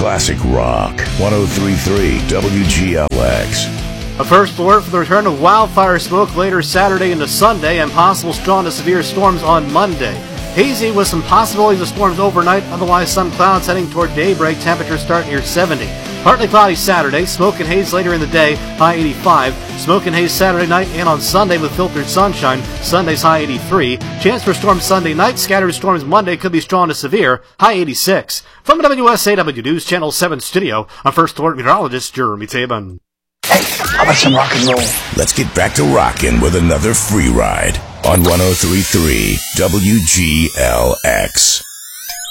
classic rock. 103.3 WGLX. A first alert for the return of wildfire smoke later Saturday into Sunday and possible strong to severe storms on Monday. Hazy with some possibilities of storms overnight, otherwise some clouds heading toward daybreak, temperatures start near 70. Partly cloudy Saturday, smoke and haze later in the day, high 85. Smoke and haze Saturday night and on Sunday with filtered sunshine, Sunday's high 83. Chance for storms Sunday night, scattered storms Monday could be strong to severe, high 86. From the WSAW News Channel 7 studio, I'm First Alert meteorologist Jeremy Tabin. Hey, how about some rock and roll? Let's get back to rockin' with another free ride on 103.3 WGLX.